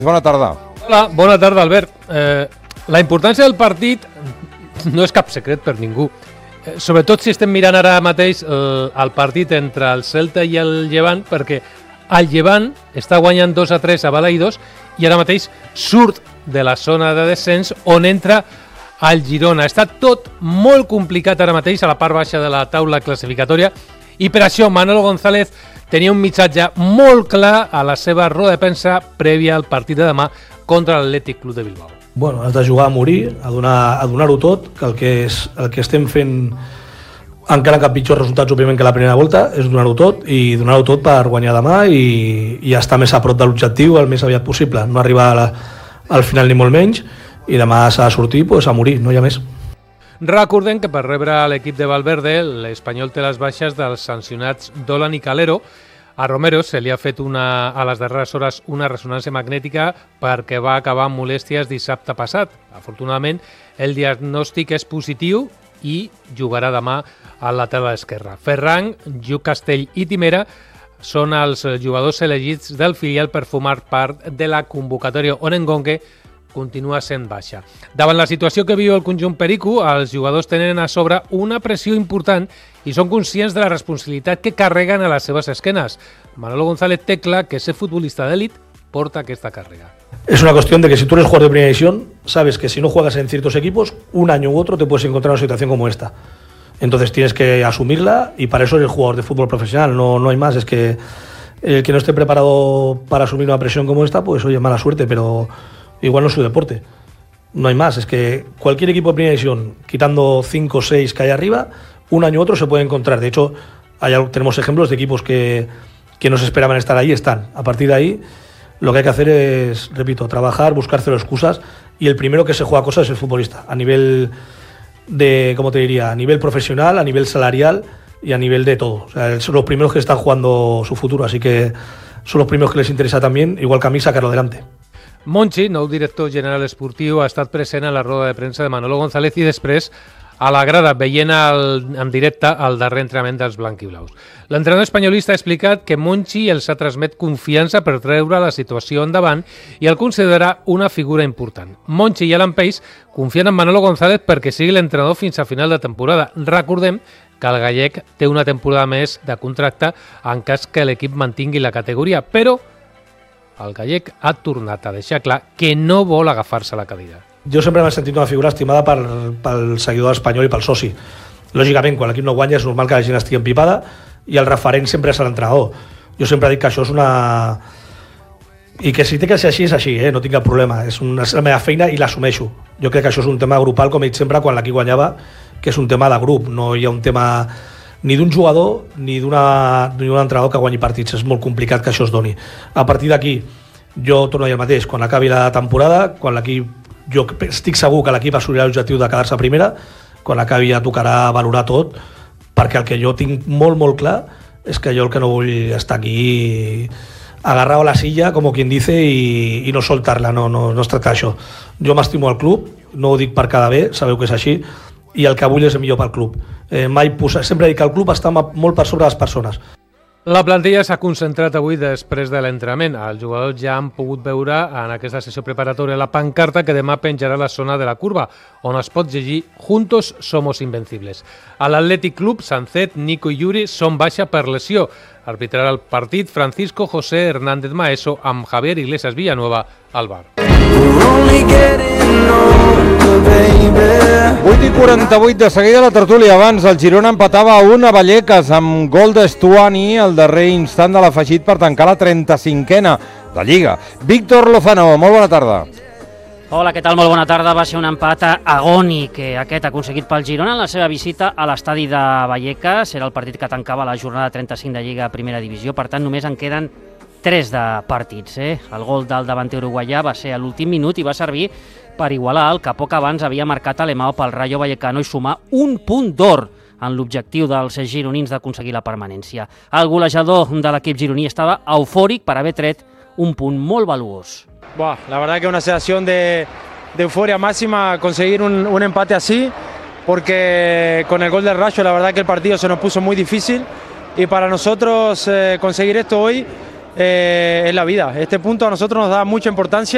Bona tarda. Hola, bona tarda, Albert. La importància del partit no és cap secret per ningú. Sobretot si estem mirant ara mateix el partit entre el Celta i el Llevant, perquè el Llevant està guanyant 2-3 a Balaïdos i ara mateix surt de la zona de descens on entra el Girona. Està tot molt complicat ara mateix a la part baixa de la taula classificatòria i per això Manolo González tenia un missatge molt clar a la seva roda de premsa prèvia al partit de demà contra l'Atlètic Club de Bilbao. Bueno, has de jugar a morir, a donar-ho tot, que el que estem fent, encara que pitjors resultats òbviament que la primera volta, és donar-ho tot i donar-ho tot per guanyar demà i estar més a prop de l'objectiu el més aviat possible, no arribar al final ni molt menys, i demà s'ha de sortir a morir, no hi ha més. Recordem que per rebre l'equip de Valverde, l'Espanyol té les baixes dels sancionats Dolan i Calero. A Romero se li ha fet a les darreres hores una ressonància magnètica perquè va acabar amb molèsties dissabte passat. Afortunadament, el diagnòstic és positiu i jugarà demà al lateral esquerre. Ferran, Lluc Castell i Timera són els jugadors elegits del filial per formar part de la convocatòria on Engongue continua sent baixa. Davant la situació que viu el conjunt perico, els jugadors tenen a sobre una pressió important i són conscients de la responsabilitat que carreguen a les seves esquenes. Manolo González té clar que ser futbolista d'élite porta aquesta càrrega. Es una cuestión de que si tú eres jugador de primera división, sabes que si no juegas en ciertos equipos, un año u otro te puedes encontrar en una situación como esta. Entonces tienes que asumirla y para eso eres jugador de fútbol profesional, no hay más. Es que el que no esté preparado para asumir una presión como esta, pues oye, mala suerte, pero igual no es su deporte. No hay más. Es que cualquier equipo de primera división, quitando 5 o 6 que hay arriba, un año u otro se puede encontrar. De hecho, tenemos ejemplos de equipos que no se esperaban estar ahí, están. A partir de ahí, lo que hay que hacer es, repito, trabajar, buscar cero excusas, y el primero que se juega cosas es el futbolista, a nivel de, ¿cómo te diría?, a nivel profesional, a nivel salarial y a nivel de todo. O sea, son los primeros que están jugando su futuro, así que son los primeros que les interesa también, igual que a mí, sacarlo adelante. Monchi, nou director general esportiu, ha estat present a la roda de premsa de Manolo González i després a la grada, veient en directe el darrer entrenament dels blanquiblaus. L'entrenador espanyolista ha explicat que Monchi els ha transmet confiança per treure la situació endavant i el considera una figura important. Monchi i Alan Pace confien en Manolo González perquè sigui l'entrenador fins a final de temporada. Recordem que el gallec té una temporada més de contracte en cas que l'equip mantingui la categoria, però el gallec ha tornat a deixar clar que no vol agafar-se la cadira. Jo sempre m'he sentit una figura estimada pel seguidor espanyol i pel soci. Lògicament, quan l'equip no guanya és normal que la gent estigui empipada i el referent sempre és l'entrenador. Jo sempre dic que això és una... I que si té que ser així, és així, no tinc cap problema. És la meva feina i l'assumeixo. Jo crec que això és un tema grupal, com he dit sempre, quan l'equip guanyava, que és un tema de grup. No hi ha un tema ni d'un jugador ni d'un entrenador que guanyi partits. És molt complicat que això es doni. A partir d'aquí, jo torno a dir el mateix. Quan acabi la temporada, quan l'equip... Jo estic segur que l'equip assolirà l'objectiu de quedar-se a primera, quan acabi ja tocarà valorar tot, perquè el que jo tinc molt, molt clar és que jo el que no vull estar aquí agarrado a la silla, com quien dice, i no soltar-la, no es tracta d'això. Jo m'estimo al club, no ho dic per cada bé, sabeu que és així, i el que vull és el millor pel club. Sempre dic que el club està molt per sobre les persones. La plantilla s'ha concentrat avui després de l'entrenament. Els jugadors ja han pogut veure en aquesta sessió preparatòria la pancarta que demà penjarà a la zona de la curva, on es pot llegir «Juntos somos invencibles». A l'Atlètic Club, Sancet, Nico i Yuri són baixa per lesió. Arbitrarà el partit Francisco José Hernández Maeso amb Javier Iglesias Villanueva al bar. 8:48 de seguida la tertúlia. Abans el Girona empatava a 1 a Vallecas amb gol d'Estuani al darrer instant de l'afegit per tancar la 35a de Lliga. Víctor Lozano, molt bona tarda. Hola, què tal? Molt bona tarda. Va ser un empat agònic aquest aconseguit pel Girona en la seva visita a l'estadi de Vallecas. Era el partit que tancava la jornada 35 de Lliga a Primera Divisió, per tant només en queden 3 de partits. El gol del davanter uruguaià va ser a l'últim minut i va servir per igualar el que poc abans havia marcat Alemão pel Rayo Vallecano i sumar un punt d'or en l'objectiu dels gironins d'aconseguir la permanència. El golejador de l'equip gironí estava eufòric per haver tret un punt molt valuós. La verdad que una sensación de euforia máxima conseguir un empate así, porque con el gol del Rayo la verdad que el partido se nos puso muy difícil y para nosotros conseguir esto hoy es la vida. Este punto a nosotros nos da mucha importancia.